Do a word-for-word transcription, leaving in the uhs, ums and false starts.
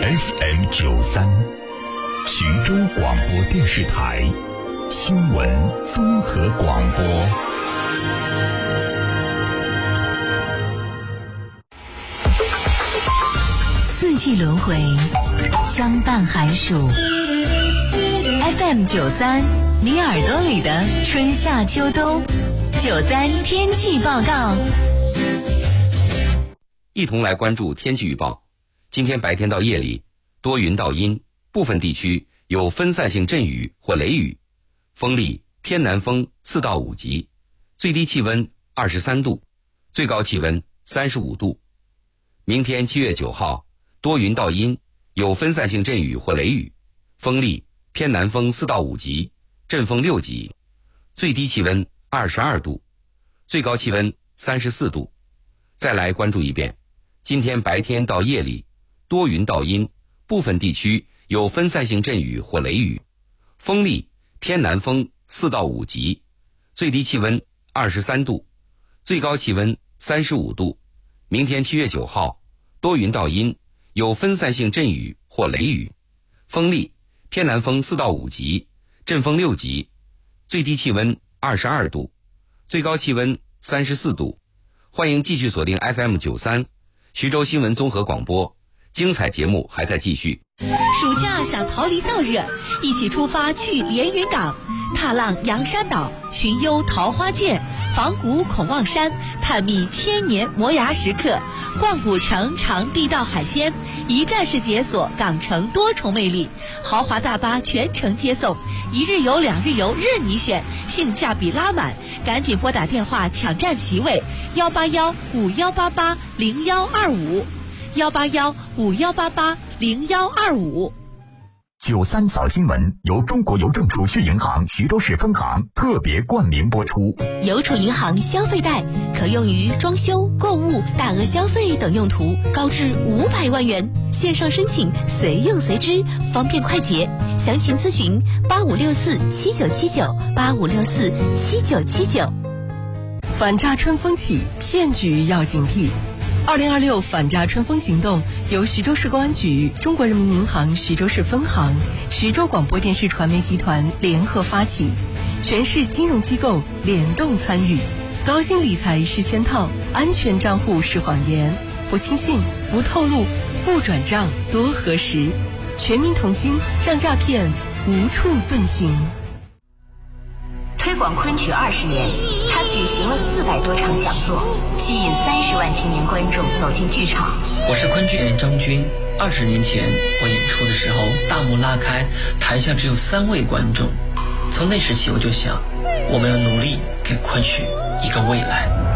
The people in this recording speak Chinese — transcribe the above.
F M 九三，徐州广播电视台新闻综合广播。 四季轮回，相伴寒暑。F M 九三，你耳朵里的春夏秋冬。九三天气报告。 一同来关注天气预报。今天白天到夜里，多云到阴，部分地区有分散性阵雨或雷雨，风力偏南风四到五级，最低气温二十三度，最高气温三十五度。明天七月九号，多云到阴，有分散性阵雨或雷雨，风力偏南风四到五级，阵风六级，最低气温二十二度，最高气温三十四度。再来关注一遍，今天白天到夜里，多云到阴，部分地区有分散性阵雨或雷雨，风力偏南风四到五级，最低气温二十三度，最高气温三十五度。明天七月九号，多云到阴，有分散性阵雨或雷雨，风力偏南风四到五级，阵风六级，最低气温二十二度，最高气温三十四度。欢迎继续锁定 F M 九三，徐州新闻综合广播，精彩节目还在继续。 暑假想逃离燥热，一起出发去连云港，踏浪洋山岛，寻幽桃花涧，访古孔望山，探秘千年磨牙石刻，逛古城尝地道海鲜，一站式解锁港城多重魅力，豪华大巴全程接送，一日游两日游任你选，性价比拉满，赶紧拨打电话抢占席位，幺八幺五幺八八零幺二五，幺八幺五幺八八零幺二五。 九三早新闻由中国邮政储蓄银行徐州市分行特别冠名播出。 邮储银行消费贷可用于装修、购物、大额消费等用途，高至五百万元，线上申请随用随支，方便快捷。详情咨询八五六四七九七九八五六四七九七九。 反诈春风起，骗局要警惕。二零二六反诈春风行动由徐州市公安局、中国人民银行徐州市分行、徐州广播电视传媒集团联合发起，全市金融机构联动参与。高薪理财是圈套，安全账户是谎言，不轻信，不透露，不转账，多核实。全民同心，让诈骗无处遁形。 推广昆曲二十年，他举行了四百多场讲座，吸引三十万青年观众走进剧场。 我是昆剧演员张军。二十年前我演出的时候，大幕拉开，台下只有三位观众。从那时起，我就想，我们要努力给昆曲一个未来。